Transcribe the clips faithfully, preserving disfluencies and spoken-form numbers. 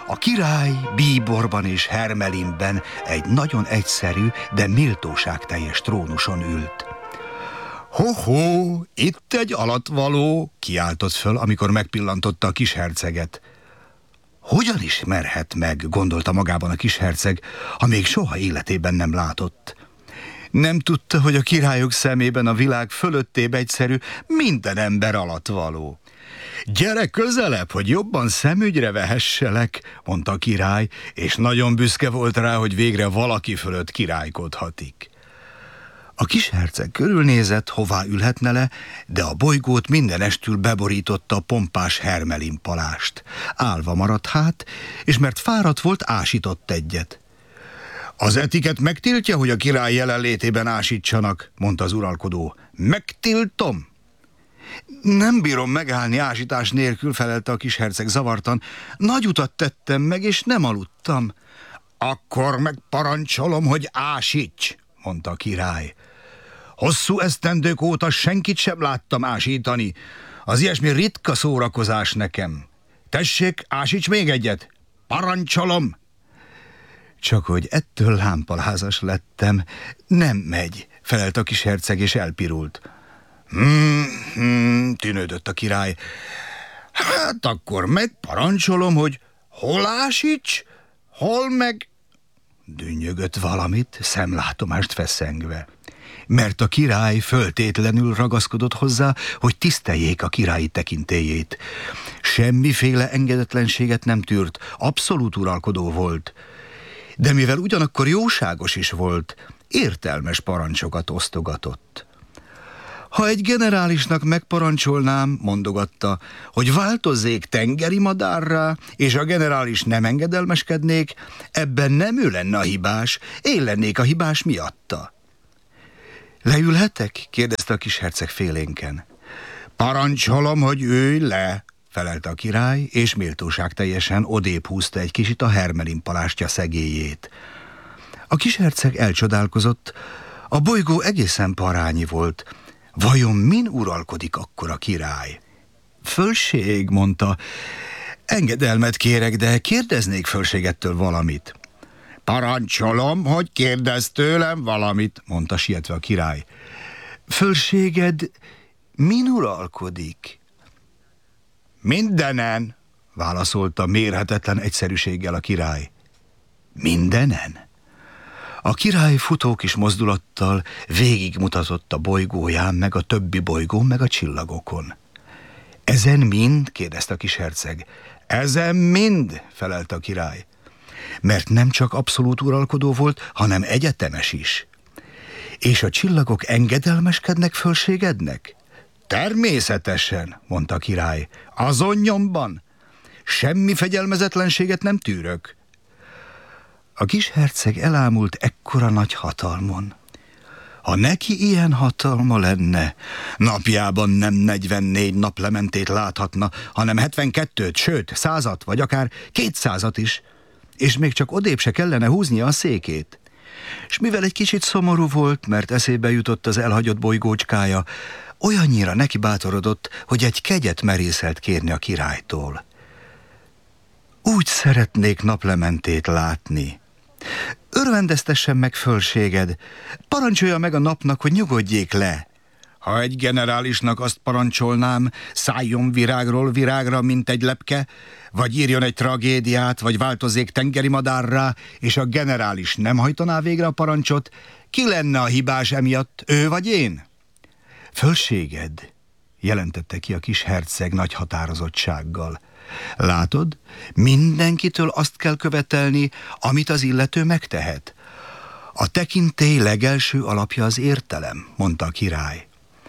A király bíborban és hermelinben egy nagyon egyszerű, de méltóságteljes trónuson ült. Ho-ho, itt egy alattvaló, kiáltott föl, amikor megpillantotta a kisherceget. Hogyan ismerhet meg, gondolta magában a kisherceg, ha még soha életében nem látott. Nem tudta, hogy a királyok szemében a világ fölöttébb egyszerű, minden ember alattvaló. Gyere közelebb, hogy jobban szemügyre vehesselek, mondta a király, és nagyon büszke volt rá, hogy végre valaki fölött királykodhatik. A kisherceg körülnézett, hová ülhetne le, de a bolygót mindenestül beborította a pompás hermelin palást. Állva maradt hát, és mert fáradt volt, ásított egyet. Az etiket megtiltja, hogy a király jelenlétében ásítsanak, mondta az uralkodó. Megtiltom! Nem bírom megállni ásítás nélkül, felelte a kisherceg zavartan. Nagy utat tettem meg, és nem aludtam. Akkor megparancsolom, hogy ásíts, mondta a király. Hosszú esztendők óta senkit sem láttam ásítani. Az ilyesmi ritka szórakozás nekem. Tessék, ásíts még egyet. Parancsolom! Csak hogy ettől lámpalázas lettem. Nem megy, felelt a kisherceg, és elpirult. Hmm, hmm, tűnődött a király. Hát akkor megparancsolom, hogy hol ásíts, hol meg... Dünnyögött valamit, szemlátomást feszengve. Mert a király föltétlenül ragaszkodott hozzá, hogy tiszteljék a királyi tekintélyét. Semmiféle engedetlenséget nem tűrt, abszolút uralkodó volt. De mivel ugyanakkor jóságos is volt, értelmes parancsokat osztogatott. Ha egy generálisnak megparancsolnám, mondogatta, hogy változzék tengeri madárrá, és a generális nem engedelmeskednék, ebben nem ő lenne a hibás, én lennék a hibás miatta. Leülhetek? kérdezte a kisherceg félénken. Parancsolom, hogy ülj le, felelte a király, és méltóságteljesen odébb húzta egy kicsit a hermelin palástja szegélyét. A kisherceg elcsodálkozott, a bolygó egészen parányi volt. Vajon min uralkodik akkor a király? Fölség, mondta, engedelmet kérek, de kérdeznék fölségettől valamit. Parancsolom, hogy kérdezz tőlem valamit, mondta sietve a király. Fölséged min uralkodik? Mindenen, válaszolta mérhetetlen egyszerűséggel a király. Mindenen? A király futó kis mozdulattal végigmutatott a bolygóján, meg a többi bolygón, meg a csillagokon. Ezen mind? kérdezte a kisherceg. Ezen mind, felelte a király. Mert nem csak abszolút uralkodó volt, hanem egyetemes is. És a csillagok engedelmeskednek fölségednek? Természetesen, mondta a király. Azon nyomban. Semmi fegyelmezetlenséget nem tűrök. A kisherceg elámult ekkora nagy hatalmon. Ha neki ilyen hatalma lenne, napjában nem negyvennégy naplementét láthatna, hanem hetvenkettőt, sőt, százat, vagy akár kétszázat is, és még csak odébb se kellene húznia a székét. És mivel egy kicsit szomorú volt, mert eszébe jutott az elhagyott bolygócskája, olyannyira neki bátorodott, hogy egy kegyet merészelt kérni a királytól. Úgy szeretnék naplementét látni. Örvendeztessen meg fölséged, parancsolja meg a napnak, hogy nyugodjék le. Ha egy generálisnak azt parancsolnám, szálljon virágról virágra, mint egy lepke, vagy írjon egy tragédiát, vagy változzék tengeri madárrá, és a generális nem hajtaná végre a parancsot, ki lenne a hibás emiatt, ő vagy én? Fölséged, jelentette ki a kis herceg nagy határozottsággal. Látod, mindenkitől azt kell követelni, amit az illető megtehet. A tekintély legelső alapja az értelem, mondta a király.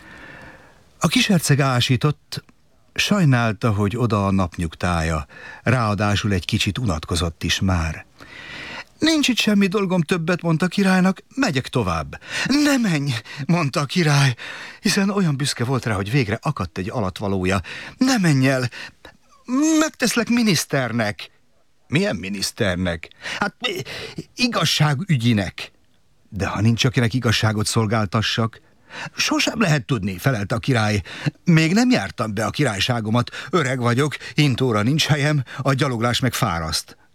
A kisherceg ásított, sajnálta, hogy oda a napnyugtája, ráadásul egy kicsit unatkozott is már. Nincs itt semmi dolgom többet, mondta a királynak, megyek tovább. Ne menj, mondta a király, hiszen olyan büszke volt rá, hogy végre akadt egy alattvalója. Ne menj el, megteszlek miniszternek. Milyen miniszternek? Hát igazságügyinek. De ha nincs, akinek igazságot szolgáltassak? Sosem lehet tudni, felelte a király. Még nem jártam be a királyságomat, öreg vagyok, intóra nincs helyem, a gyaloglás meg fáraszt.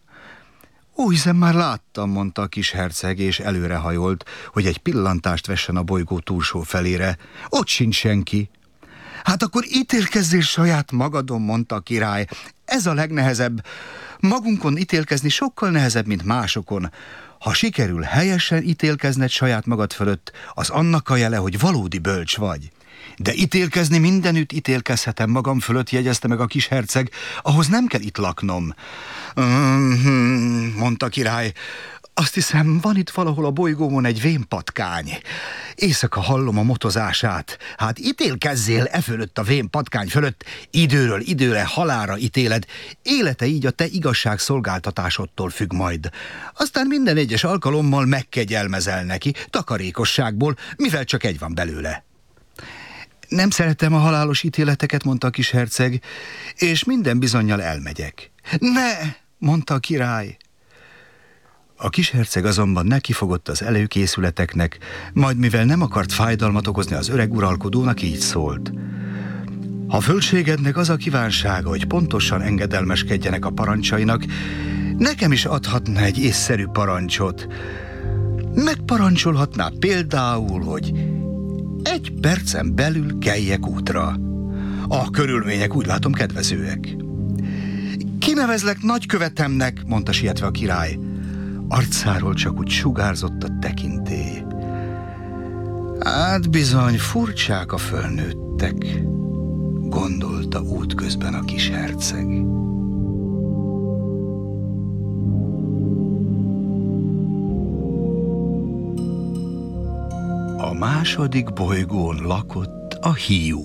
Ó, hiszen már láttam, mondta a kis herceg, és előrehajolt, hogy egy pillantást vessen a bolygó túlsó felére. Ott sincs senki. Hát akkor ítélkezzél saját magadon, mondta a király. Ez a legnehezebb. Magunkon ítélkezni sokkal nehezebb, mint másokon. Ha sikerül helyesen ítélkezned saját magad fölött, az annak a jele, hogy valódi bölcs vagy. De ítélkezni mindenütt ítélkezhetem magam fölött, jegyezte meg a kis herceg, ahhoz nem kell itt laknom. Mm-hmm, mondta a király. Azt hiszem, van itt valahol a bolygómon egy vénpatkány. Éjszaka hallom a motozását. Hát ítélkezzél e fölött a vénpatkány fölött, időről időre halálra ítéled. Élete így a te igazságszolgáltatásodtól függ majd. Aztán minden egyes alkalommal megkegyelmezel neki, takarékosságból, mivel csak egy van belőle. Nem szeretem a halálos ítéleteket, mondta a kis herceg, és minden bizonnyal elmegyek. Ne, mondta a király. A kis herceg azonban nekifogott az előkészületeknek, majd mivel nem akart fájdalmat okozni az öreg uralkodónak, így szólt. Ha fölségednek az a kívánsága, hogy pontosan engedelmeskedjenek a parancsainak, nekem is adhatna egy észszerű parancsot. Megparancsolhatná például, hogy egy percen belül keljek útra. A körülmények úgy látom kedvezőek. Kinevezlek nagykövetemnek, mondta sietve a király. Arcáról csak úgy sugárzott a tekintély. Hát bizony, furcsák a fölnőttek, gondolta útközben a kis herceg. A második bolygón lakott a hiú.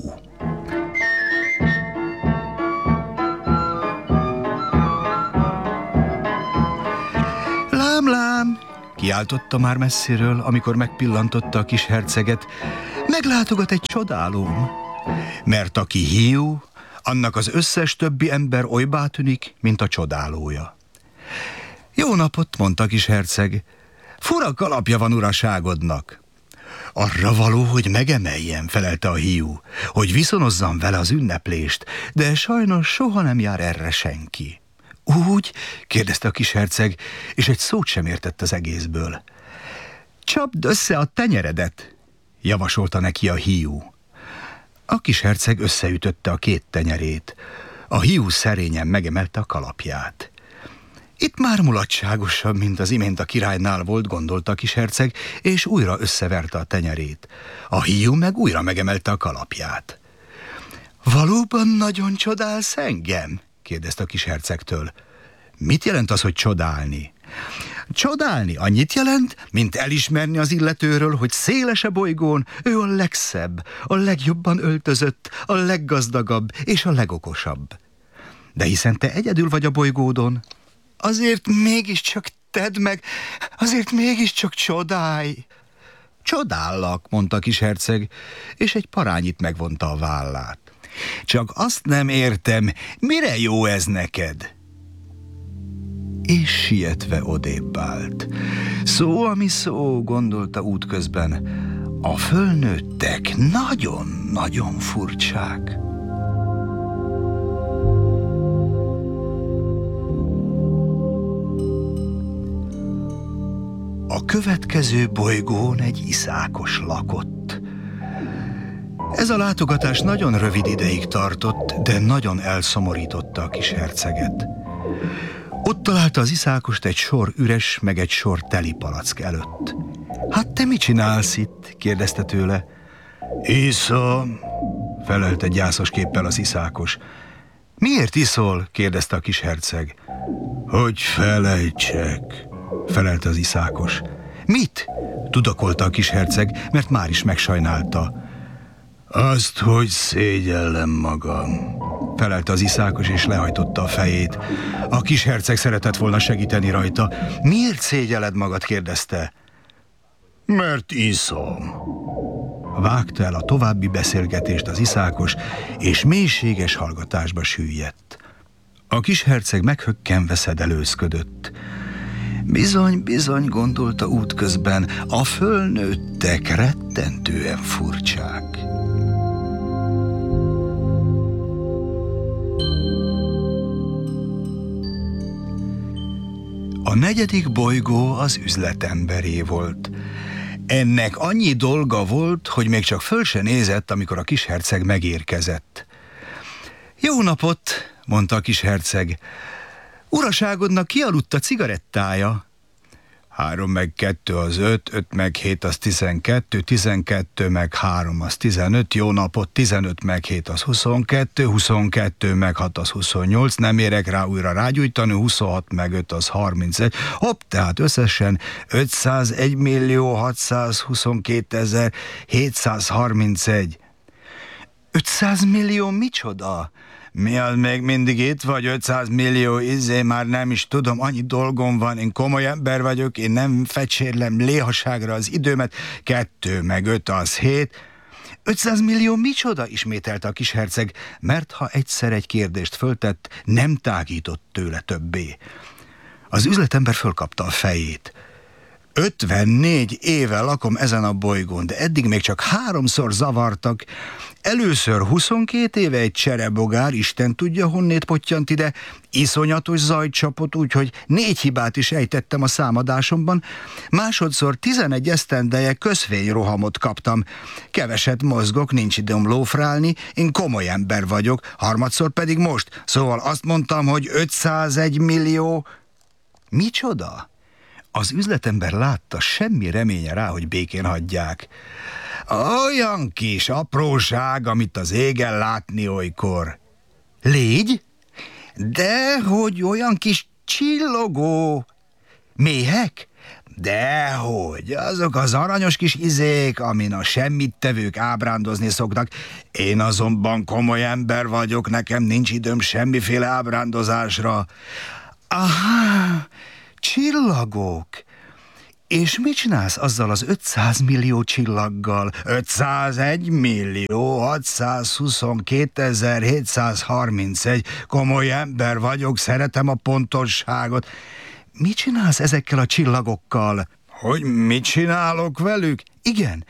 Lám, lám, kiáltotta már messziről, amikor megpillantotta a kis herceget. Meglátogat egy csodálóm. Mert aki hiú, annak az összes többi ember olybá tűnik, mint a csodálója. Jó napot, mondta a kis herceg. Fura kalapja van uraságodnak. Arra való, hogy megemeljen, felelte a hiú, hogy viszonozzam vele az ünneplést, de sajnos soha nem jár erre senki. Úgy? kérdezte a kis herceg, és egy szót sem értett az egészből. Csapd össze a tenyeredet, javasolta neki a hiú. A kis herceg összeütötte a két tenyerét. A hiú szerényen megemelte a kalapját. Itt már mulatságosabb, mint az imént a királynál volt, gondolta a kis herceg, és újra összeverte a tenyerét. A hiú meg újra megemelte a kalapját. Valóban nagyon csodálsz engem? kérdezte a kis hercegtől. Mit jelent az, hogy csodálni? Csodálni annyit jelent, mint elismerni az illetőről, hogy széles a bolygón ő a legszebb, a legjobban öltözött, a leggazdagabb és a legokosabb. De hiszen te egyedül vagy a bolygódon, azért mégiscsak tedd meg, azért mégiscsak csodálj. Csodállak, mondta a kis herceg, és egy parányit megvonta a vállát. Csak azt nem értem, mire jó ez neked? És sietve odébb állt. Szó, ami szó, gondolta útközben, a fölnőttek nagyon-nagyon furcsák. A következő bolygón egy iszákos lakott. Ez a látogatás nagyon rövid ideig tartott, de nagyon elszomorította a kis herceget. Ott találta az iszákost egy sor üres, meg egy sor teli palack előtt. Hát te mit csinálsz itt? kérdezte tőle. Iszom, felelte gyászos képpel az iszákos. Miért iszol? kérdezte a kis herceg. Hogy felejtsek, felelte az iszákos. Mit? Tudakolta a kis herceg, mert már is megsajnálta. Azt, hogy szégyellem magam, felelte az iszákos, és lehajtotta a fejét. A kis herceg szeretett volna segíteni rajta. Miért szégyelled magad? kérdezte. Mert iszom. Vágta el a további beszélgetést az iszákos, és mélységes hallgatásba süllyedt. A kis herceg meghökkenve szedelőzködött. Bizony, bizony, gondolta útközben, a fölnőttek rettentően furcsák. A A negyedik bolygó az üzletemberé volt. Ennek annyi dolga volt, hogy még csak föl se nézett, amikor a kisherceg megérkezett. Jó napot, mondta a kisherceg. Uraságodnak kialudt a cigarettája. Három meg kettő az öt, öt meg hét az tizenkettő, tizenkettő meg három az tizenöt, jó napot, tizenöt meg hét az huszonkettő, huszonkettő meg hat az huszonnyolc, nem érek rá újra rágyújtani, huszonhat meg öt az harmincegy, hopp, tehát összesen ötszázegy millió hatszázhuszonkétezer hétszázharmincegy. ötszáz millió micsoda? Mi az, még mindig itt vagy? ötszáz millió, izé, már nem is tudom, annyi dolgom van, én komoly ember vagyok, én nem fecsérlem léhaságra az időmet, kettő meg öt az hét. ötszáz millió micsoda? Ismételte a kisherceg, mert ha egyszer egy kérdést föltett, nem tágított tőle többé. Az üzletember fölkapta a fejét. ötvennégy éve lakom ezen a bolygón, de eddig még csak háromszor zavartak. Először huszonkét éve egy cserebogár, Isten tudja honnét pottyant ide, iszonyatos zajt csapott, úgyhogy négy hibát is ejtettem a számadásomban. Másodszor tizenegy esztendeje közfényrohamot kaptam. Keveset mozgok, nincs időm lófrálni, én komoly ember vagyok. Harmadszor pedig most, szóval azt mondtam, hogy ötszázegy millió... Micsoda? Az üzletember látta, semmi reménye rá, hogy békén hagyják. Olyan kis apróság, amit az égen látni olykor. Légy? Dehogy olyan kis csillogó. Méhek? Dehogy, azok az aranyos kis izék, amin a semmittevők ábrándozni szoknak. Én azonban komoly ember vagyok, nekem nincs időm semmiféle ábrándozásra. Aha, csillagok. És mit csinálsz azzal az ötszáz millió csillaggal? ötszázegy millió hatszázhuszonkétezer-hétszázharmincegy. Komoly ember vagyok, szeretem a pontosságot. Mit csinálsz ezekkel a csillagokkal? Hogy mit csinálok velük? Igen,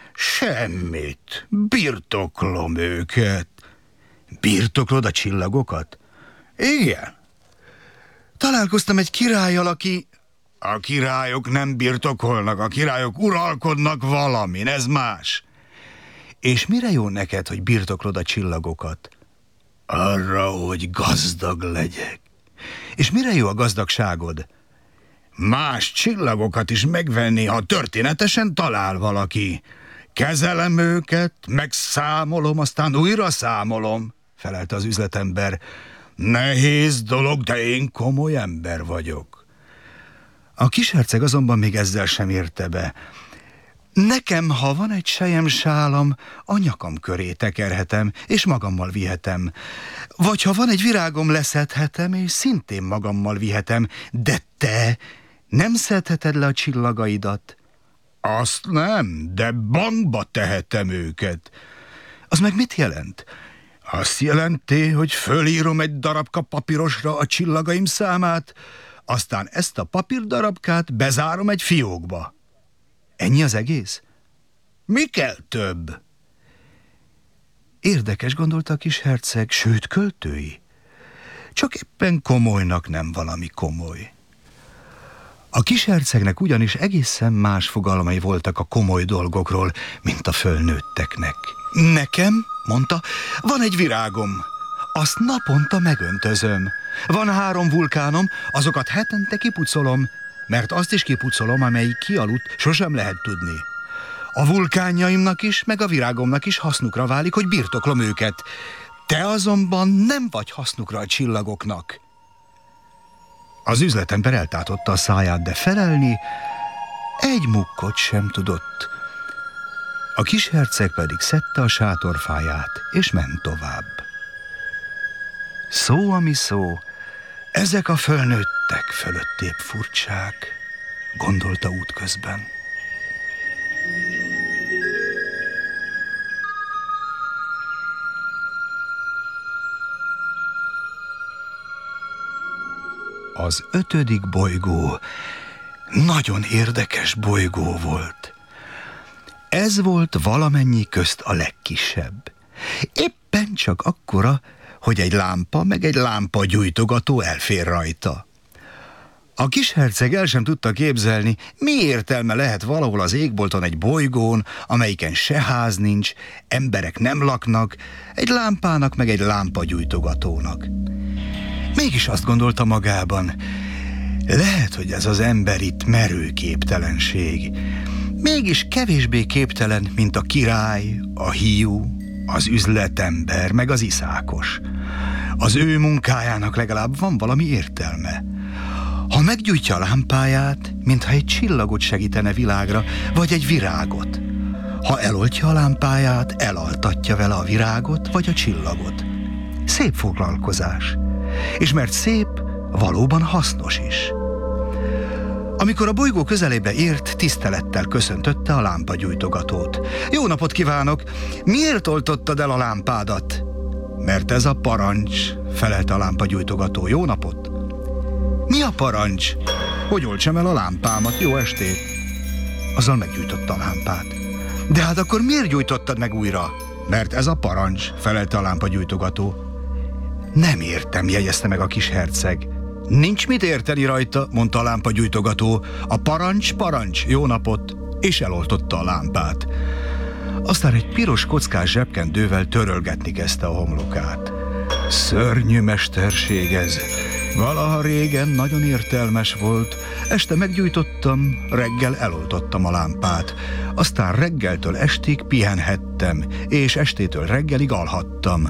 semmit. Birtoklom őket. Birtoklod a csillagokat? Igen. Találkoztam egy királlyal, aki... A királyok nem birtokolnak, a királyok uralkodnak valamin, ez más. És mire jó neked, hogy birtoklod a csillagokat? Arra, hogy gazdag legyek. És mire jó a gazdagságod? Más csillagokat is megvenni, ha történetesen talál valaki. Kezelem őket, megszámolom, aztán újra számolom, felelte az üzletember. Nehéz dolog, de én komoly ember vagyok. A kisherceg azonban még ezzel sem érte be. Nekem, ha van egy selyemsálam, a nyakam köré tekerhetem, és magammal vihetem. Vagy ha van egy virágom, leszedhetem, és szintén magammal vihetem. De te nem szedheted le a csillagaidat? Azt nem, de bankba tehetem őket. Az meg mit jelent? Azt jelenti, hogy fölírom egy darabka papírosra a csillagaim számát, aztán ezt a papírdarabkát bezárom egy fiókba. Ennyi az egész? Mi kell több? Érdekes, gondolta a kis herceg, sőt költői. Csak éppen komolynak nem valami komoly. A kis hercegnek ugyanis egészen más fogalmai voltak a komoly dolgokról, mint a fölnőtteknek. Nekem, mondta, van egy virágom. Azt naponta megöntözöm. Van három vulkánom, azokat hetente kipucolom, mert azt is kipucolom, amelyik kialudt, sosem lehet tudni. A vulkánjaimnak is, meg a virágomnak is hasznukra válik, hogy birtoklom őket. Te azonban nem vagy hasznukra a csillagoknak. Az üzletember eltátotta a száját, de felelni egy mukkot sem tudott. A kis herceg pedig szedte a sátorfáját, és ment tovább. Szó, ami szó, ezek a fölnőttek fölöttébb furcsák, gondolta útközben. Az ötödik bolygó nagyon érdekes bolygó volt. Ez volt valamennyi közt a legkisebb. Éppen csak akkora, hogy egy lámpa meg egy lámpagyújtogató elfér rajta. A kisherceg el sem tudta képzelni, mi értelme lehet valahol az égbolton egy bolygón, amelyiken se ház nincs, emberek nem laknak, egy lámpának meg egy lámpagyújtogatónak. Mégis azt gondolta magában, lehet, hogy ez az ember itt merő képtelenség. Mégis kevésbé képtelen, mint a király, a hiú, az üzletember, meg az iszákos. Az ő munkájának legalább van valami értelme. Ha meggyújtja a lámpáját, mintha egy csillagot segítene világra, vagy egy virágot. Ha eloltja a lámpáját, elaltatja vele a virágot, vagy a csillagot. Szép foglalkozás. És mert szép, valóban hasznos is. Amikor a bolygó közelébe ért, tisztelettel köszöntötte a lámpagyújtogatót. Jó napot kívánok! Miért oltottad el a lámpádat? Mert ez a parancs, felelte a lámpagyújtogató. Jó napot! Mi a parancs? Hogy oltsam el a lámpámat? Jó estét! Azzal meggyújtotta a lámpát. De hát akkor miért gyújtottad meg újra? Mert ez a parancs, felelte a lámpagyújtogató. Nem értem, jegyezte meg a kis herceg. Nincs mit érteni rajta, mondta a lámpagyújtogató. A parancs, parancs, jó napot, és eloltotta a lámpát. Aztán egy piros kockás zsebkendővel törölgetni kezdte a homlokát. Szörnyű mesterség ez. Valaha régen nagyon értelmes volt. Este meggyújtottam, reggel eloltottam a lámpát. Aztán reggeltől estig pihenhettem, és estétől reggelig alhattam.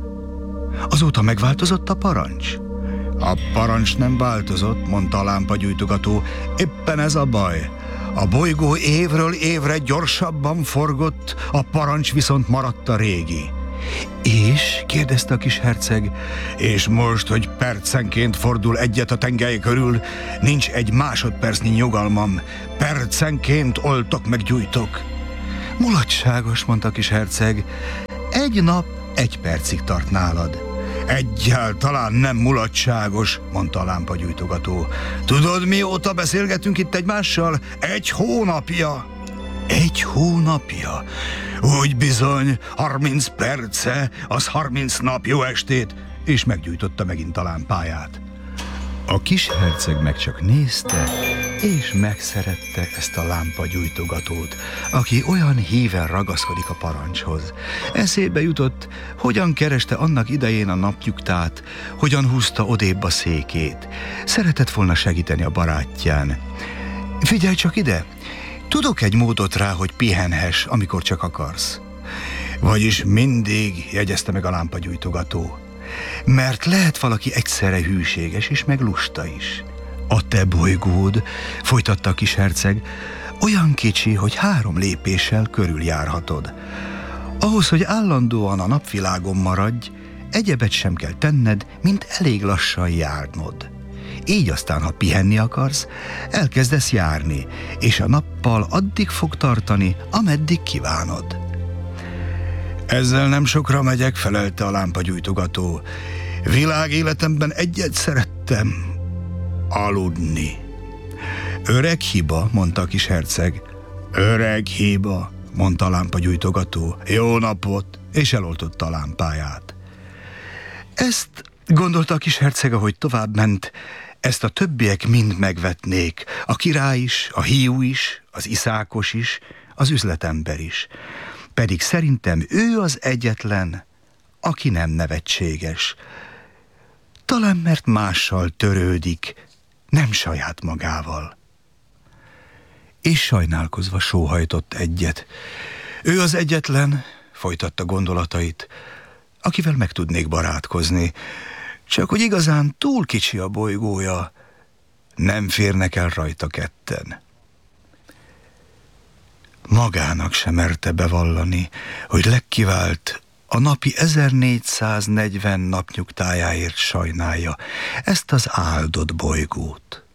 Azóta megváltozott a parancs? A parancs nem változott, mondta a lámpagyújtogató. Éppen ez a baj. A bolygó évről évre gyorsabban forgott, a parancs viszont maradt a régi. És? kérdezte a kis herceg. És most, hogy percenként fordul egyet a tengely körül, nincs egy másodpercnyi nyugalmam. Percenként oltok meg gyújtok. Mulatságos, mondta a kis herceg. Egy nap egy percig tart nálad. Egyáltalán nem mulatságos, mondta a lámpagyújtogató. Tudod, mióta beszélgetünk itt egymással? Egy hónapja. Egy hónapja? Úgy bizony, harminc perce, az harminc nap, jó estét, és meggyújtotta megint a lámpáját. A kis herceg meg csak nézte, és megszerette ezt a lámpagyújtogatót, aki olyan híven ragaszkodik a parancshoz. Eszébe jutott, hogyan kereste annak idején a napnyugtát, hogyan húzta odébb a székét. Szeretett volna segíteni a barátján. Figyelj csak ide! Tudok egy módot rá, hogy pihenhess, amikor csak akarsz. Vagyis mindig, jegyezte meg a lámpagyújtogató. Mert lehet valaki egyszerre hűséges és meg lusta is. A te bolygód, folytatta a kis herceg, olyan kicsi, hogy három lépéssel körüljárhatod. Ahhoz, hogy állandóan a napvilágon maradj, egyebet sem kell tenned, mint elég lassan járnod. Így aztán, ha pihenni akarsz, elkezdesz járni, és a nappal addig fog tartani, ameddig kívánod. Ezzel nem sokra megyek, felelte a lámpagyújtogató. Világéletemben egyet szerettem, aludni. Öreg hiba, mondta a kis herceg. Öreg hiba, mondta a lámpagyújtogató. Jó napot, és eloltotta a lámpáját. Ezt gondolta a kis herceg, ahogy tovább ment, ezt a többiek mind megvetnék, a király is, a hiú is, az iszákos is, az üzletember is. Pedig szerintem ő az egyetlen, aki nem nevetséges. Talán mert mással törődik, nem saját magával. És sajnálkozva sóhajtott egyet. Ő az egyetlen, folytatta gondolatait, akivel meg tudnék barátkozni, csak hogy igazán túl kicsi a bolygója, nem férnek el rajta ketten. Magának sem merte bevallani, hogy legkivált a napi ezernégyszáznegyven napnyugtájáért sajnálja ezt az áldott bolygót.